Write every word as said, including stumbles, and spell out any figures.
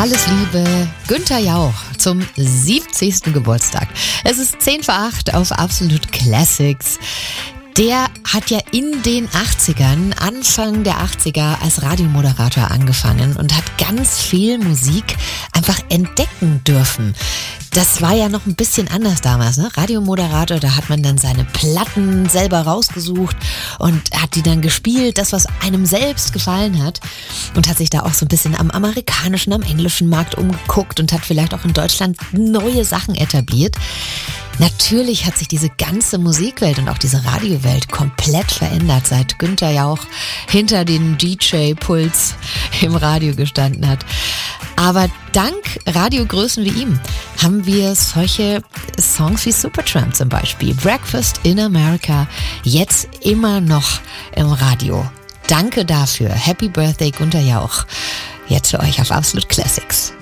Alles Liebe, Günther Jauch zum siebzigsten Geburtstag. Es ist zehn vor acht auf Absolute Classics. Der hat ja in den achtzigern, Anfang der achtziger als Radiomoderator angefangen und hat ganz viel Musik einfach entdecken dürfen. Das war ja noch ein bisschen anders damals, ne? Radiomoderator, da hat man dann seine Platten selber rausgesucht und hat die dann gespielt, das, was einem selbst gefallen hat, und hat sich da auch so ein bisschen am amerikanischen, am englischen Markt umgeguckt und hat vielleicht auch in Deutschland neue Sachen etabliert. Natürlich hat sich diese ganze Musikwelt und auch diese Radiowelt komplett verändert, seit Günther Jauch hinter den D J-Puls im Radio gestanden hat. Aber dank Radiogrößen wie ihm haben wir solche Songs wie Supertramp zum Beispiel, Breakfast in America, jetzt immer noch im Radio. Danke dafür. Happy Birthday, Günther Jauch. Jetzt für euch auf Absolute Classics.